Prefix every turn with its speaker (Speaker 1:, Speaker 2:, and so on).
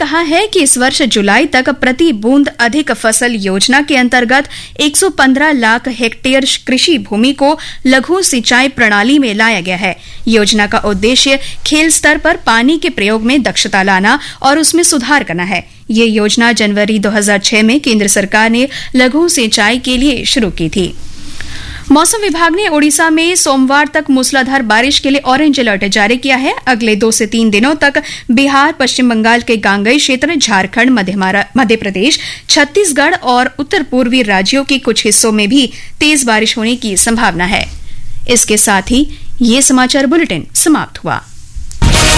Speaker 1: कहा है कि इस वर्ष जुलाई तक प्रति बूंद अधिक फसल योजना के अंतर्गत 115 लाख हेक्टेयर कृषि भूमि को लघु सिंचाई प्रणाली में लाया गया है। योजना का उद्देश्य खेल स्तर पर पानी के प्रयोग में दक्षता लाना और उसमें सुधार करना है। ये योजना जनवरी 2006 में केंद्र सरकार ने लघु सिंचाई के लिए शुरू की थी। मौसम विभाग ने ओडिशा में सोमवार तक मूसलाधार बारिश के लिए ऑरेंज अलर्ट जारी किया है। अगले 2 से 3 दिनों तक बिहार, पश्चिम बंगाल के गांगेय क्षेत्र, झारखंड, मध्य प्रदेश, छत्तीसगढ़ और उत्तर पूर्वी राज्यों के कुछ हिस्सों में भी तेज बारिश होने की संभावना है। इसके साथ ही ये समाचार बुलेटिन समाप्त हुआ।